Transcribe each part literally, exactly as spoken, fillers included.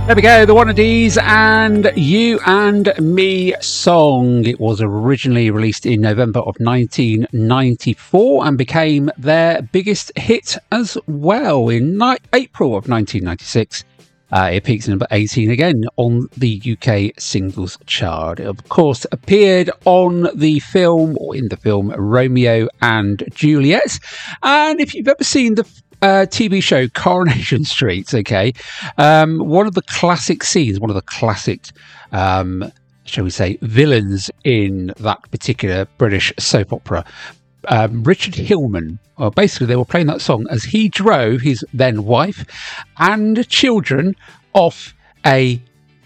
There we go, the Wannadies and You and Me song. It was originally released in November of nineteen ninety-four and became their biggest hit as well. In ni- April of nineteen ninety-six, uh, it peaked at number eighteen again on the U K singles chart. It, of course, appeared on the film, or in the film, Romeo and Juliet. And if you've ever seen the Uh, T V show Coronation Street, okay, um, one of the classic scenes, one of the classic, um, shall we say, villains in that particular British soap opera, um, Richard Hillman, well, basically they were playing that song as he drove his then wife and children off a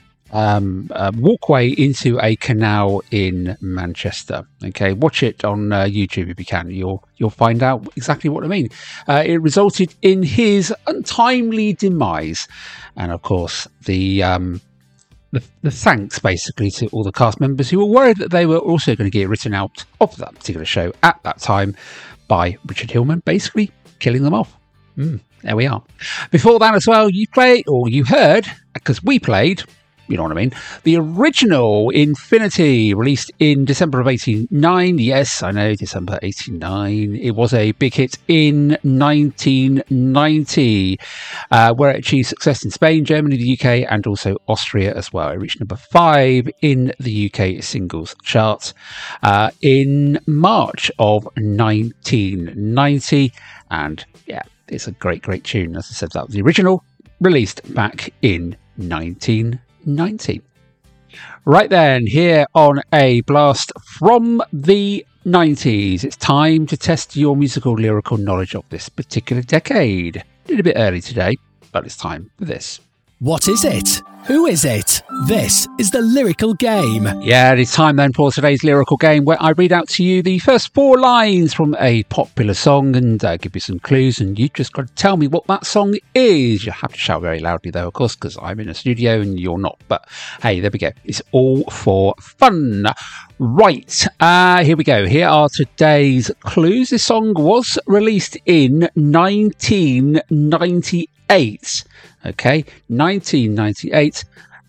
um, uh, walkway into a canal in Manchester. Okay, watch it on uh, YouTube if you can. You'll you'll find out exactly what I mean. Uh, it resulted in his untimely demise, and of course the um, the, the thanks basically to all the cast members who were worried that they were also going to get written out of that particular show at that time by Richard Hillman, basically killing them off. Mm, there we are. Before that as well, you played or you heard, because we played, you know what I mean, the original Infinity, released in December of eighty-nine. Yes, I know, December eighty-nine. It was a big hit in nineteen ninety, uh, where it achieved success in Spain, Germany, the U K, and also Austria as well. It reached number five in the U K singles chart uh, in March of nineteen ninety. And yeah, it's a great, great tune. As I said, that was the original, released back in nineteen ninety. Right then, here on a blast from the nineties, it's time to test your musical lyrical knowledge of this particular decade. A little bit early today, but it's time for this. What is it? Who is it? This is the Lyrical Game. Yeah, it is time then for today's Lyrical Game, where I read out to you the first four lines from a popular song and uh, give you some clues, and you just got to tell me what that song is. You have to shout very loudly though, of course, because I'm in a studio and you're not. But hey, there we go. It's all for fun. Right, uh, here we go. Here are today's clues. This song was released in nineteen ninety-eight. Okay, nineteen ninety-eight.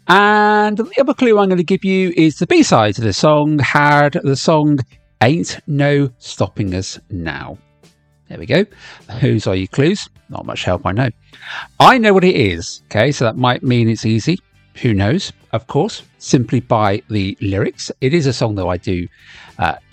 And the other clue I'm going to give you is the B-side to the song had the song Ain't No Stopping Us Now. There we go. Those are your clues. Not much help, I know. I know what it is. Okay, so that might mean it's easy. Who knows? Of course, simply by the lyrics. It is a song that I do uh,